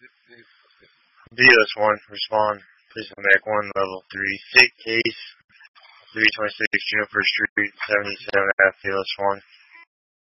BS1, respond. Please come back 1, level 3. Sick case, 326 Juniper Street, 77 F, BS1.